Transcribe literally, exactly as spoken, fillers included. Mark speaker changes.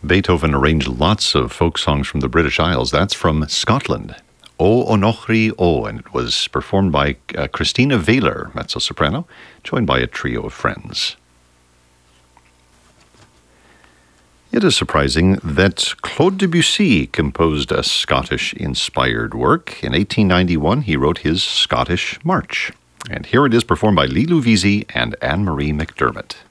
Speaker 1: Beethoven arranged lots of folk songs from the British Isles. That's from Scotland. O Onochri O, and it was performed by uh, Christina Weyler, mezzo-soprano, joined by a trio of friends. It is surprising that Claude Debussy composed a Scottish-inspired work. In eighteen ninety-one, he wrote his Scottish March. And here it is performed by Lilou Vesey and Anne-Marie McDermott.